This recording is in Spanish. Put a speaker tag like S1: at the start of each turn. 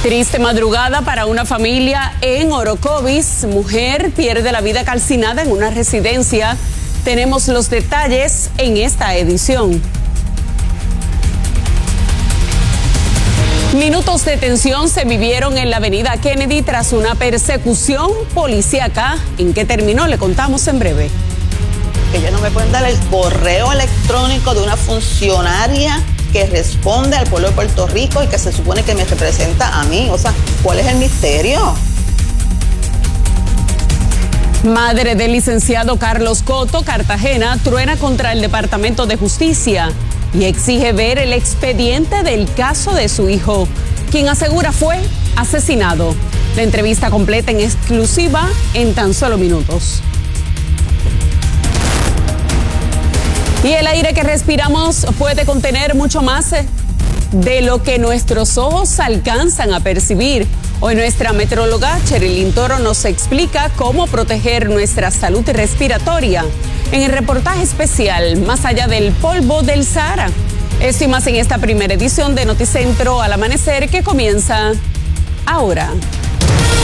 S1: Triste madrugada para una familia en Orocovis. Mujer pierde la vida calcinada en una residencia. Tenemos los detalles en esta edición. Minutos de tensión se vivieron en la avenida Kennedy tras una persecución policíaca. ¿En qué terminó? Le contamos en breve.
S2: Ellos no me pueden dar el correo electrónico de una funcionaria que responde al pueblo de Puerto Rico y que se supone que me representa a mí. O sea, ¿cuál es el misterio?
S1: Madre del licenciado Carlos Coto, Cartagena, truena contra el Departamento de Justicia y exige ver el expediente del caso de su hijo, quien asegura fue asesinado. La entrevista completa en exclusiva en tan solo minutos. Y el aire que respiramos puede contener mucho más de lo que nuestros ojos alcanzan a percibir. Hoy nuestra meteoróloga Cherilyn Toro nos explica cómo proteger nuestra salud respiratoria en el reportaje especial Más allá del polvo del Sahara. Esto y más en esta primera edición de Noticentro al Amanecer, que comienza ahora.